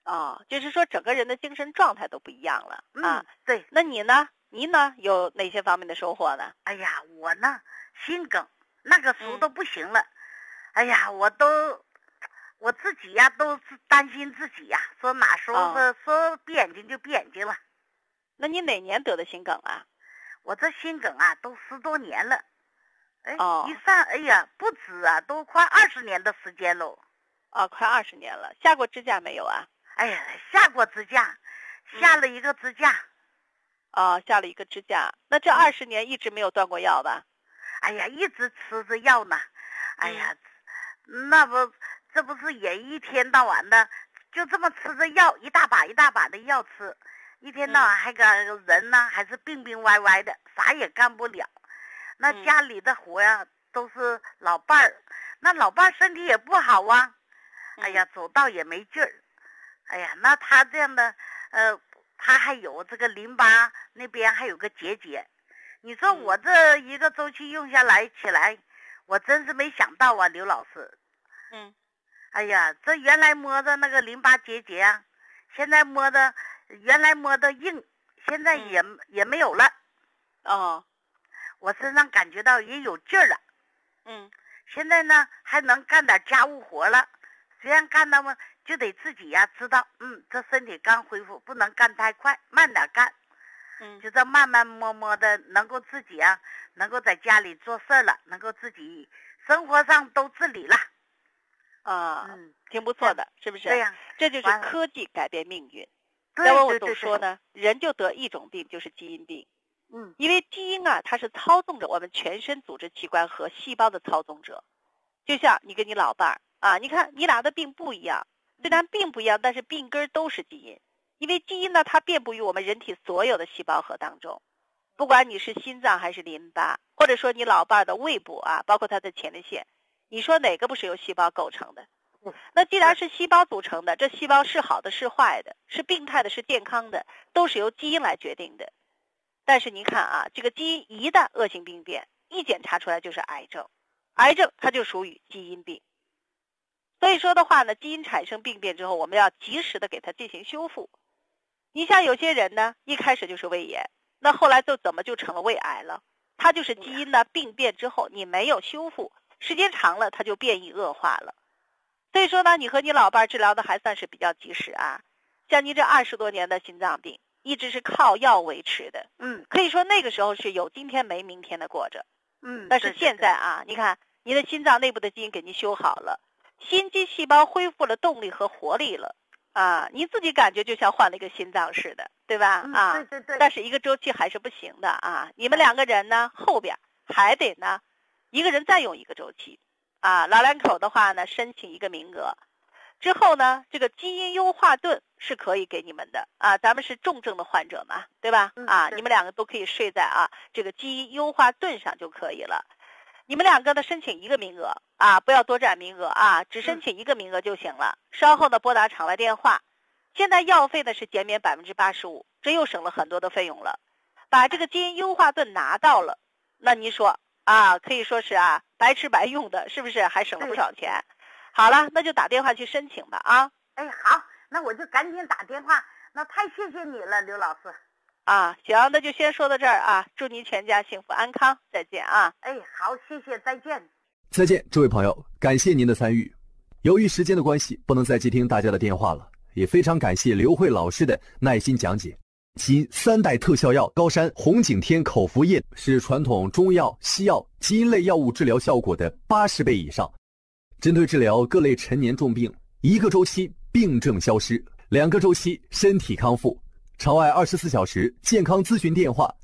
哦，就是说整个人的精神状态都不一样了啊。 对。 那你呢？您呢有哪些方面的收获呢？ 哎呀，我呢心梗，那个时候都不行了。哎呀，我自己呀都是担心自己呀，说哪时候说闭眼睛就闭眼睛了。 那你哪年得的心梗啊？ 我这心梗啊都10多年了。哎呀不止啊，都快20年的时间喽。 快20年了。下过支架没有啊？ 哎呀，下过支架，下了一个支架。 下了一个支架。那这20年一直没有断过药吧？ 哎呀，一直吃着药呢。哎呀，这不是也一天到晚的就这么吃着药，一大把一大把的药吃，一天到晚还个人呢还是病病歪歪的，啥也干不了。那家里的活呀都是老伴儿，那老伴儿身体也不好啊。哎呀，走道也没劲儿。哎呀，那他这样的他还有这个淋巴那边还有个结节。你说我这一个周期用下来起来，我真是没想到啊，刘老师。哎呀，这原来摸的那个淋巴结节啊，现在原来摸的硬，现在也没有了。我身上感觉到也有劲儿了。现在呢还能干点家务活了，虽然干那么就得自己呀知道，这身体刚恢复，不能干太快，慢点干。就这慢慢摸摸的，能够自己啊，能够在家里做事了，能够自己生活上都自理了。 挺不错的，是不是？ 对呀， 这就是科技改变命运。 对， 我总说呢，人就得一种病，就是基因病。因为基因啊，它是操纵着我们全身组织器官和细胞的操纵者。就像你跟你老伴儿啊，你看你俩的病不一样，虽然病不一样，但是病根都是基因。因为基因呢，它遍布于我们人体所有的细胞核当中，不管你是心脏还是淋巴，或者说你老伴儿的胃部啊，包括他的前列腺，你说哪个不是由细胞构成的？那既然是细胞组成的，这细胞是好的是坏的，是病态的是健康的，都是由基因来决定的。但是您看啊，这个基因一旦恶性病变，一检查出来就是癌症，癌症它就属于基因病。所以说的话呢，基因产生病变之后，我们要及时的给它进行修复。你像有些人呢，一开始就是胃炎，那后来怎么就成了胃癌了？它就是基因的病变之后，你没有修复，时间长了它就变异恶化了。所以说呢，你和你老伴治疗的还算是比较及时啊。像你这20多年的心脏病，一直是靠药维持的。可以说那个时候是有今天没明天的过着。但是现在啊，你看你的心脏内部的基因给你修好了，心肌细胞恢复了动力和活力了。你自己感觉就像换了一个心脏似的，对吧？ 对。 但是一个周期还是不行的啊。你们2个人呢，后边还得呢，一个人再用一个周期老两口的话呢，申请一个名额之后呢，这个基因优化盾是可以给你们的咱们是重症的患者嘛，对吧？你们2个都可以睡在这个基因优化盾上就可以了。你们2个呢申请一个名额不要多占名额只申请一个名额就行了。稍后呢拨打场外电话，现在药费呢是减免85%，这又省了很多的费用了。把这个基因优化盾拿到了，那你说可以说是白吃白用的，是不是？还省了不少钱。好了，那就打电话去申请吧好，那我就赶紧打电话。那太谢谢你了，刘老师。 行，那就先说到这儿祝您全家幸福安康，再见好，谢谢，再见。 再见，这位朋友，感谢您的参与。由于时间的关系，不能再接听大家的电话了，也非常感谢刘慧老师的耐心讲解。其3代特效药高山红景天口服液是传统中药、西药、基因类药物治疗效果的80倍以上，针对治疗各类陈年重病，1个周期病症消失，2个周期身体康复。场外24小时健康咨询电话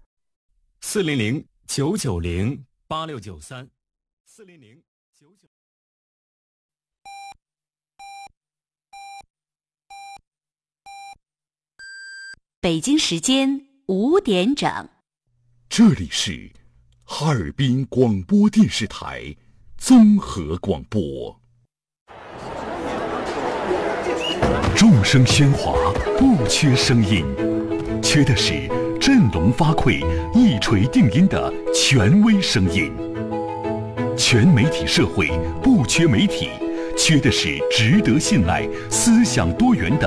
400-990-8693，400-990。 北京时间5点整， 这里是哈尔滨广播电视台综合广播。众声喧哗，不缺声音，缺的是振聋发聩、一锤定音的权威声音。全媒体社会不缺媒体，缺的是值得信赖、思想多元的